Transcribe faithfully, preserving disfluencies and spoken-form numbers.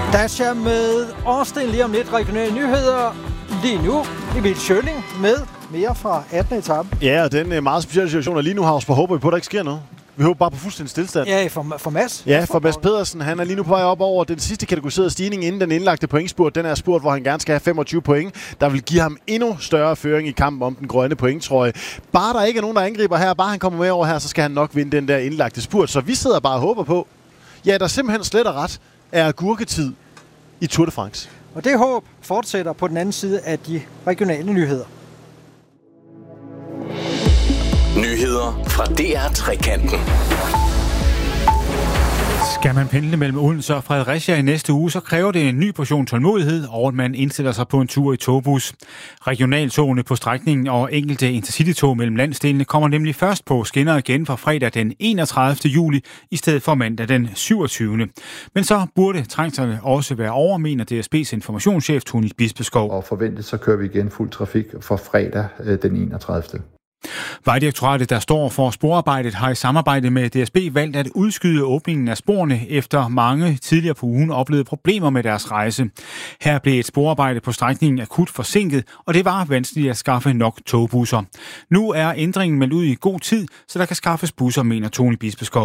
Dacia med Austin lige om lidt. Regionale nyheder lige nu. Emil Schøling med mere fra attende etape. Ja, og den meget specielle situation, og lige nu har Osborg håber vi på, at der ikke sker noget. Vi håber bare på fuldstændig stillstand. Ja, for, for Mads. Ja, for Mads Pedersen. Han er lige nu på vej op over den sidste kategoriserede stigning inden den indlagte pointspurt. Den er spurt, hvor han gerne skal have femogtyve point. Der vil give ham endnu større føring i kampen om den grønne pointtrøje. Bare der ikke er nogen, der angriber her, bare han kommer med over her, så skal han nok vinde den der indlagte spurt. Så vi sidder bare og håber på, ja, der simpelthen slet og ret er agurketid i Tour de France. Og det håb fortsætter på den anden side af de regionale nyheder. Nyheder fra D R Trekanten. Skal man pendle mellem Odense og Fredericia i næste uge, så kræver det en ny portion tålmodighed, og at man indstiller sig på en tur i togbus. Regionaltogene på strækningen og enkelte intercitytog mellem landsdelene kommer nemlig først på skinner igen fra fredag den enogtredivte juli i stedet for mandag den syvogtyvende Men så burde trængslerne også være over, mener D S B's informationschef Tony Bispeskov. Og forventet så kører vi igen fuld trafik for fredag den enogtredivte Vejdirektoratet, der står for sporarbejdet, har i samarbejde med D S B valgt at udskyde åbningen af sporene, efter mange tidligere på ugen oplevede problemer med deres rejse. Her blev et sporarbejde på strækningen akut forsinket, og det var vanskeligt at skaffe nok togbusser. Nu er ændringen meldt ud i god tid, så der kan skaffes busser, mener Tony Bispeskov.